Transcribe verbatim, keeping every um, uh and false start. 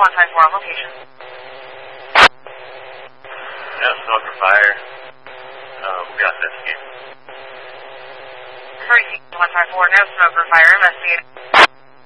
one five four on location. No, smoker fire. Uh, we got investigated. Sorry, one five four, no smoker fire, investigated.